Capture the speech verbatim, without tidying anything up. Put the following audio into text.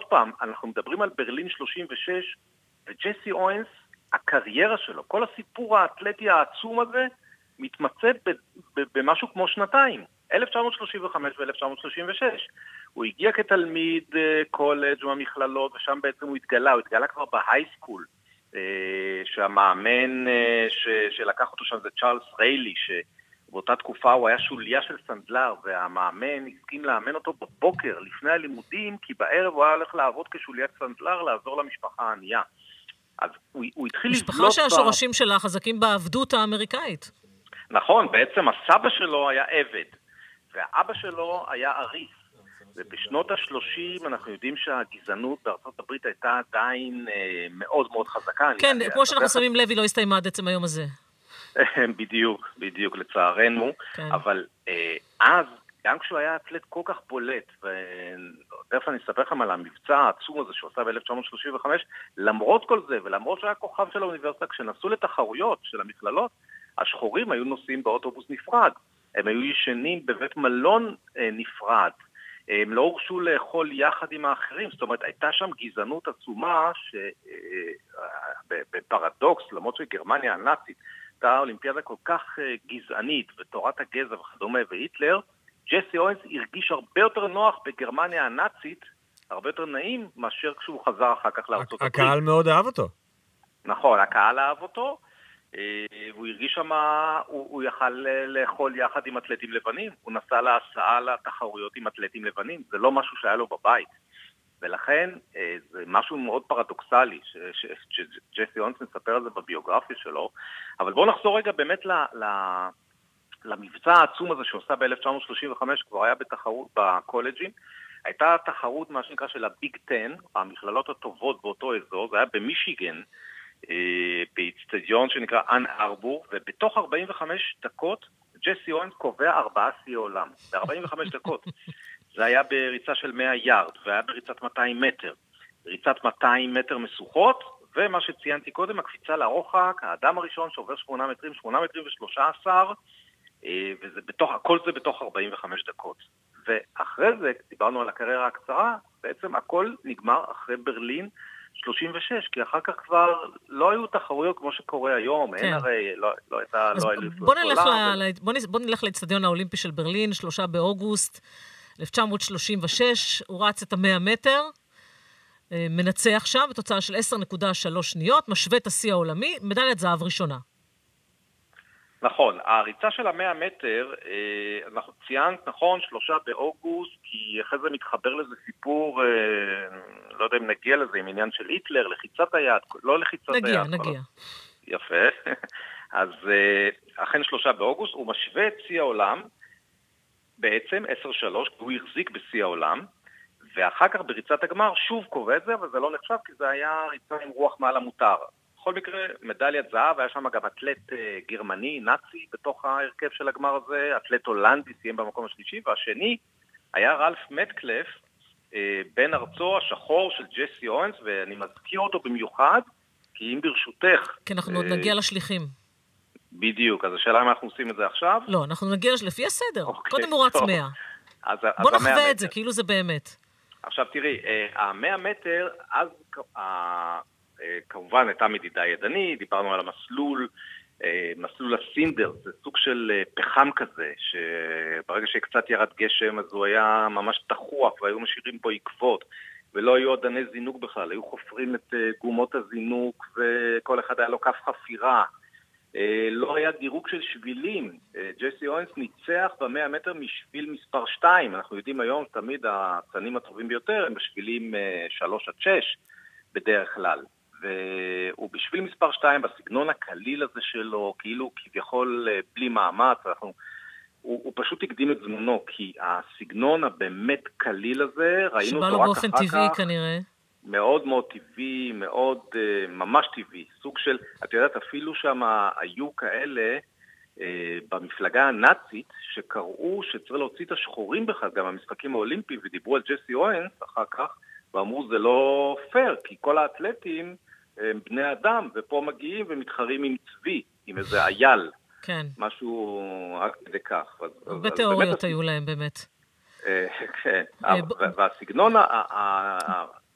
פעם, אנחנו מדברים על ברלין שלושים ושש, וג'סי אוינס, הקריירה שלו, כל הסיפור האתלטי העצום הזה, מתמצא ב- ב- במשהו כמו שנתיים, אלף תשע מאות שלושים וחמש ו-אלף תשע מאות שלושים ושש. הוא הגיע כתלמיד קולג' במכללות, ושם בעצם הוא התגלה, הוא התגלה כבר בהייסקול, שהמאמן ש- שלקח אותו שם זה צ'ארלס ריילי, שבאותה תקופה הוא היה שוליה של סנדלר, והמאמן הסכים לאמן אותו בבוקר לפני הלימודים, כי בערב הוא היה הולך לעבוד כשוליית סנדלר, לעזור למשפחה הענייה. אז הוא, הוא התחיל לבלוט... משפחה שהשורשים ב... שלה חזקים בעבדות האמריקאית. נכון, בעצם הסבא שלו היה עבד, והאבא שלו היה אריס. ובשנות ה-שלושים אנחנו יודעים שהגזענות בארצות הברית הייתה עדיין אה, מאוד מאוד חזקה. כן, אני, כמו אני, שאנחנו אני... שמים לב, היא לא הסתיימה עד עצם היום הזה. בדיוק, בדיוק, לצערנו. כן. אבל אה, אז, גם כשהוא היה אתלט כל כך בולט, ודרך אני אספר לכם על המבצע העצום הזה שהוא עשה ב-אלף תשע מאות שלושים וחמש, למרות כל זה, ולמרות שהיה כוכב של האוניברסיטה, כשנסעו לתחרויות של המכללות, השחורים היו נוסעים באוטובוס נפרד. הם היו ישנים בבית מלון אה, נפרד. הם לא הורשו לאכול יחד עם האחרים, זאת אומרת, הייתה שם גזענות עצומה, שבפרדוקס, למרות שגרמניה הנאצית, הייתה אולימפיאדה כל כך גזענית, ותורת הגזע וכדומה, והיטלר, ג'סי אוינס הרגיש הרבה יותר נוח בגרמניה הנאצית, הרבה יותר נעים, מאשר כשהוא חזר אחר כך לארצות הברית. הקהל מאוד אהב אותו. נכון, הקהל אהב אותו, הוא הרגיש שמה, הוא, הוא יכל לאכול יחד עם אתלטים לבנים, הוא נסע להסעה לתחרויות עם אתלטים לבנים, זה לא משהו שהיה לו בבית, ולכן זה משהו מאוד פרדוקסלי, שג'סי אוינס מספר על זה בביוגרפיה שלו, אבל בואו נחזור רגע באמת ל, ל, למבצע העצום הזה שעושה ב-אלף תשע מאות שלושים וחמש, כבר היה בתחרות בקולג'ים, הייתה תחרות מה שנקרא של הביג טן, המכללות הטובות באותו אזור, זה היה במישיגן, באצטדיון שנקרא אן ארבור, ובתוך ארבעים וחמש דקות ג'סי אוינס קובע ארבעה שיא עולם, ב-ארבעים וחמש דקות. זה היה בריצה של מאה יארד, והיה בריצת מאתיים מטר, ריצת מאתיים מטר משוכות, ומה שציינתי קודם, הקפיצה לרוחק, האדם הראשון שעובר שמונה מטרים, שמונה מטרים ושלושה עשר, וזה בתוך, הכל זה בתוך ארבעים וחמש דקות. ואחרי זה, דיברנו על הקריירה הקצרה, בעצם הכל נגמר אחרי ברלין שלושים ושש, כי אחר כך כבר לא היו תחרויות כמו שקורה היום, אין הרי, לא, לא הייתה, לא היה בוא נלך, בוא, בוא נלך לאצטדיון האולימפי של ברלין, שלושה באוגוסט, אלף תשע מאות שלושים ושש, הוא רץ את המאה מטר, מנצח שם, בתוצאה של עשר נקודה שלוש שניות, משווה את השיא העולמי, מדליית זהב ראשונה. נכון, הריצה של המאה מטר, אנחנו ציינת, נכון, שלושה באוגוסט, כי אחרי זה מתחבר לזה סיפור, לא יודע אם נגיע לזה, עם עניין של היטלר, לחיצת היד, לא לחיצת נגיע, היד. נגיע, נגיע. יפה. אז אכן שלושה באוגוסט, הוא משווה את שיא העולם, בעצם עשר שלוש, הוא החזיק בשיא העולם, ואחר כך בריצת הגמר שוב קובע את זה, אבל זה לא נחשב, כי זה היה ריצה עם רוח מעל המותר. בכל מקרה, מדליית זהב, היה שם גם אתלט גרמני, נאצי, בתוך ההרכב של הגמר הזה, אתלט הולנדי, סיים במקום השלישי, והשני היה רלף מטקלף, בן ארצו השחור של ג'סי אוינס, ואני מזכיר אותו במיוחד, כי אם ברשותך... כן, אנחנו עוד נגיע לשליחים. בדיוק, אז השאלה אם אנחנו עושים את זה עכשיו? לא, אנחנו נגיע לפי הסדר. קודם הוא רץ מאה. בוא נחווה את זה, כאילו זה באמת. עכשיו תראי, המאה מטר, אז... כמובן הייתה מדידה ידנית, דיברנו על המסלול, מסלול הסינדר, זה סוג של פחם כזה, שברגע שקצת ירד גשם, אז הוא היה ממש תחוח, והיו משאירים פה עקבות, ולא היו עדני זינוק בכלל, היו חופרים את גומות הזינוק, וכל אחד היה לו כף חפירה. לא היה דירוג של שבילים, ג'סי אוינס ניצח במאה מטר משביל מספר שתיים, אנחנו יודעים היום תמיד הצנים הטובים ביותר, הם בשבילים שלוש עד שש בדרך כלל. והוא בשביל מספר שתיים, בסגנון הקליל הזה שלו, כאילו כביכול בלי מאמץ, אנחנו, הוא, הוא פשוט הקדים את זמנו, כי הסגנון הבאמת קליל הזה, ראינו אותו רק אחר כך. שבא לו באופן טבעי כנראה. מאוד מאוד טבעי, מאוד, ממש טבעי, סוג של, את יודעת, אפילו שם היו כאלה, במפלגה הנאצית, שקראו שצריך להוציא את השחורים בכלל, גם המשחקים האולימפיים, ודיברו על ג'סי אוינס אחר כך, ואמרו זה לא פייר, כי כל האתלטים הם בני אדם, ופה מגיעים ומתחרים עם צבי, עם איזה אייל. כן. משהו רק כדי כך. הרבה תיאוריות היו להם באמת. כן, והסגנון